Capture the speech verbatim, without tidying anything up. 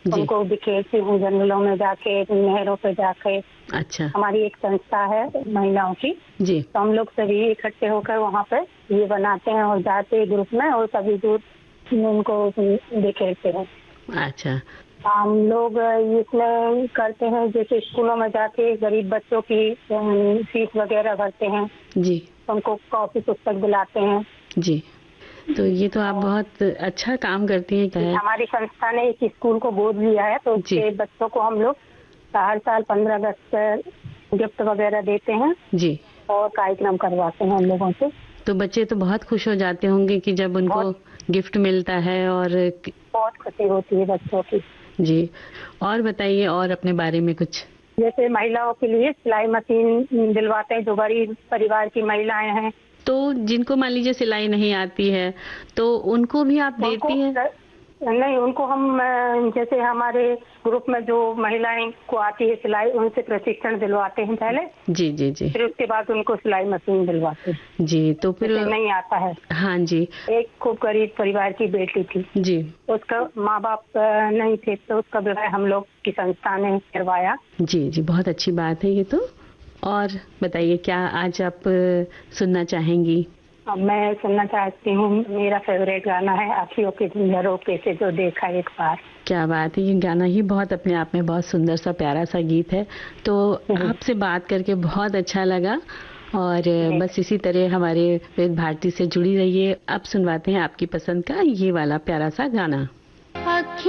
जी। उनको बिखेरती हूँ जंगलों में जाके, नहरों पे जाके। अच्छा। हमारी एक संस्था है महिलाओं की, जी। तो हम लोग सभी इकट्ठे होकर वहाँ पे ये बनाते हैं और जाते हैं ग्रुप में और सभी दूर उनको बिखेरते हैं। अच्छा। हम लोग इसमें करते हैं जैसे स्कूलों में जाके गरीब बच्चों की अम, फीस वगैरह भरते हैं, जी। उनको कॉपी पुस्तक दिलाते हैं। जी। तो ये तो आप और बहुत अच्छा काम करती हैं। क्या है? हमारी संस्था ने एक स्कूल को गोद लिया है, तो जी। उसके बच्चों को हम लोग हर साल पंद्रह अगस्त पर गिफ्ट वगैरह देते हैं जी। और कार्यक्रम करवाते हैं उन लोगों से। तो बच्चे तो बहुत खुश हो जाते होंगे कि जब उनको बहुत गिफ्ट मिलता है और बहुत खुशी होती है बच्चों की। जी। और बताइए और अपने बारे में कुछ। जैसे महिलाओं के लिए सिलाई मशीन दिलवाते हैं, जो गरीब परिवार की महिलाएं हैं। तो जिनको मान लीजिए सिलाई नहीं आती है, तो उनको भी आप उनको देती हैं? नहीं, उनको हम अ, जैसे हमारे ग्रुप में जो महिलाएं को आती है सिलाई, उनसे प्रशिक्षण दिलवाते हैं पहले, जी, जी, जी। फिर उसके बाद उनको सिलाई मशीन दिलवाते हैं। जी, तो फिर जैसे नहीं आता है। हाँ जी। एक खूब गरीब परिवार की बेटी थी, जी। उसका माँ बाप अ, नहीं थे, तो उसका विवाह हम लोग की संस्था ने करवाया। जी, जी, बहुत अच्छी बात है ये तो। और बताइए क्या आज आप अ, सुनना चाहेंगी? अब मैं सुनना चाहती हूँ, मेरा फेवरेट गाना है आँखियों के झरोखे से जो देखा एक बार। क्या बात है! ये गाना ही बहुत अपने आप में बहुत सुंदर सा प्यारा सा गीत है। तो जी, आपसे बात करके बहुत अच्छा लगा और जी। बस इसी तरह हमारे विविध भारती से जुड़ी रहिए। अब सुनवाते हैं आपकी पसंद का ये वाला प्यारा सा गाना।